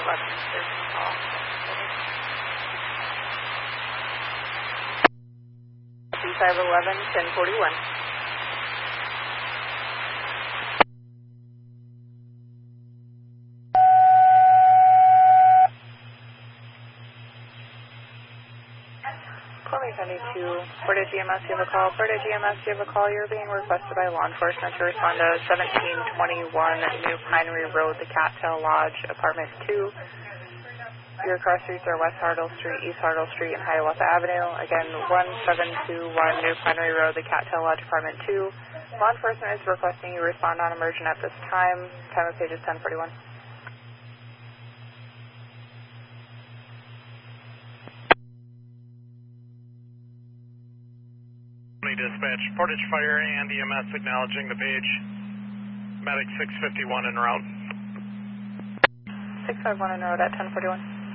C511, 1041. Corby 72, Portage EMS, you have a call. Portage EMS, you have a call. You're being requested by law enforcement to respond to 1721 New Pinery Road, the Cattail Lodge, Apartment 2. Your cross streets are West Hartle Street, East Hartle Street, and Hiawatha Avenue. Again, 1721 New Pinery Road, the Cattail Lodge, Apartment 2. Law enforcement is requesting you respond on emergent at this time. Time of page is 1041. Dispatch, Portage Fire and EMS acknowledging the page. Medic 651 en route. 651 en route at 1041.